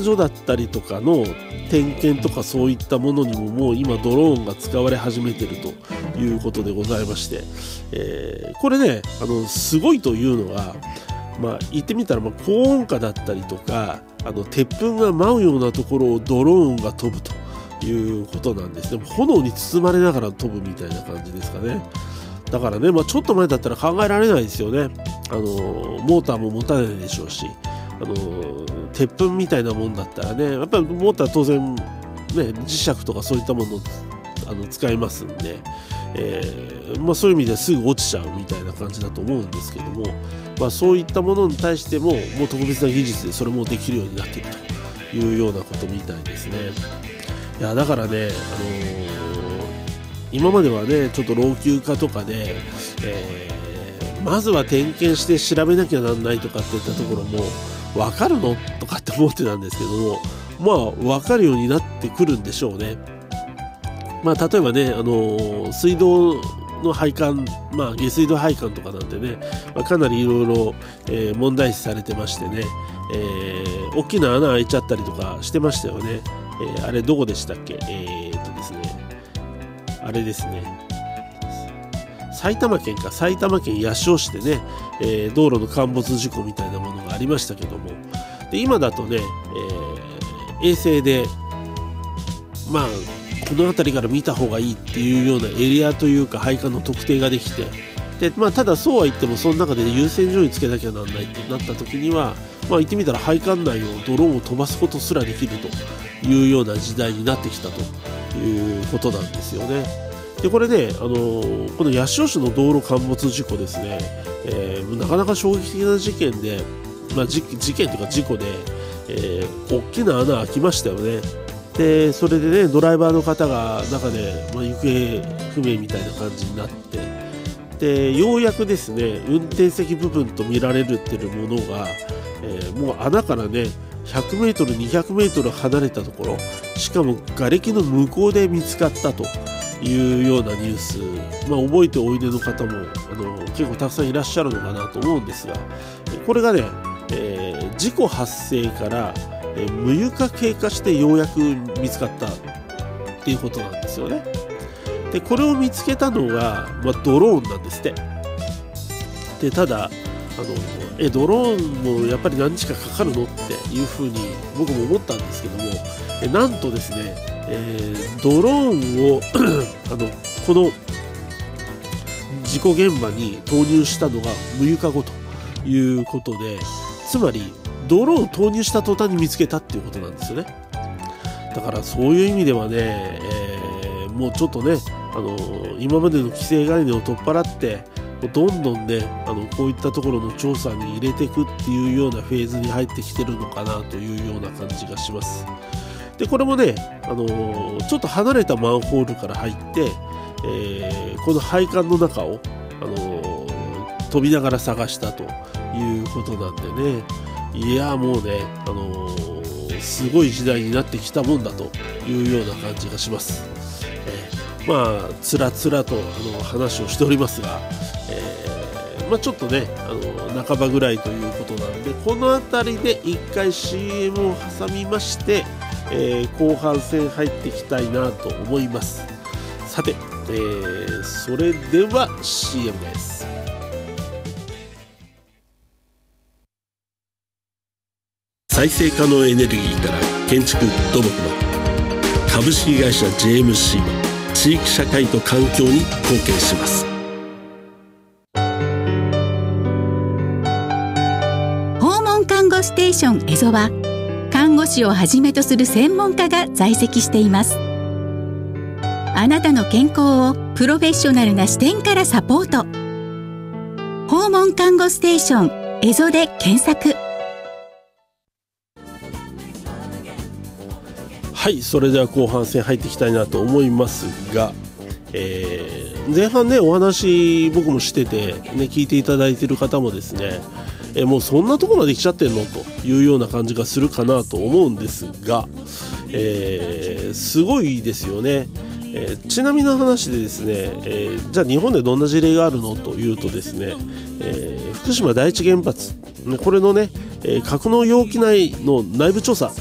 発所だったりとかの点検とかそういったものにももう今ドローンが使われ始めているということでございまして、これねすごいというのは、言ってみたら高温下だったりとか鉄粉が舞うようなところをドローンが飛ぶということなんですね。炎に包まれながら飛ぶみたいな感じですかね。だからね、ちょっと前だったら考えられないですよね。モーターも持たないでしょうし、鉄粉みたいなもんだったらね、やっぱりモーター当然、ね、磁石とかそういったものを使いますんで、そういう意味ではすぐ落ちちゃうみたいな感じだと思うんですけども、そういったものに対してももう特別な技術でそれもできるようになっているというようなことみたいですね。いやだからね、今まではねちょっと老朽化とかで、まずは点検して調べなきゃなんないとかっていったところも分かるのとかって思ってたんですけども、分かるようになってくるんでしょうね。例えばね、水道の配管、下水道配管とかなんてね、かなりいろいろ問題視されてましてね、大きな穴開いちゃったりとかしてましたよね。あれどこでしたっけ？ですね、あれですね、埼玉県八潮市でね、道路の陥没事故みたいなものがありましたけども、で今だとね、衛星でこの辺りから見た方がいいっていうようなエリアというか配管の特定ができて、で、ただそうは言ってもその中で優先順位つけなきゃなんないってなった時には、言ってみたら配管内をドローンを飛ばすことすらできるというような時代になってきたということなんですよね。でこれね、この八潮市の道路陥没事故ですね、なかなか衝撃的な事件で、事件というか事故で、大きな穴開きましたよね。でそれでねドライバーの方が中で、行方不明みたいな感じになって、でようやくですね運転席部分と見られるっていうものが、もう穴からね 100m、200m 離れたところ、しかも瓦礫の向こうで見つかったというようなニュース、覚えておいでの方も結構たくさんいらっしゃるのかなと思うんですが、これがね、事故発生から6日経過してようやく見つかったっていうことなんですよね。でこれを見つけたのが、ドローンなんですって。でただドローンもやっぱり何日かかかるのっていうふうに僕も思ったんですけども、なんとですね、ドローンをこの事故現場に投入したのが6日後ということで、つまりドローンを投入した途端に見つけたっていうことなんですよね。だからそういう意味ではね、もうちょっとね今までの既成概念を取っ払ってどんどんねこういったところの調査に入れていくっていうようなフェーズに入ってきてるのかなというような感じがします。でこれもね、ちょっと離れたマンホールから入って、この配管の中を、飛びながら探したということなんでね、いやもうね、すごい時代になってきたもんだというような感じがします。つらつらと話をしておりますが、ちょっとね半ばぐらいということなので、この辺りで1回 CM を挟みまして、後半戦入っていきたいなと思います。さて、それでは CM です。再生可能エネルギーから建築土木まで、株式会社 JMC は地域社会と環境に貢献します。 訪問看護ステーションエゾは、看護師をはじめとする専門家が在籍しています。あなたの健康をプロフェッショナルな視点からサポート。訪問看護ステーションエゾで検索。 はい、それでは後半戦入っていきたいなと思いますが、前半ねお話僕もしてて、聞いていただいている方もですね、もうそんなところまで来ちゃってんのというような感じがするかなと思うんですが、すごいですよね。ちなみにの話でですね、じゃあ日本でどんな事例があるのというとですね、福島第一原発これのね、格納容器内の内部調査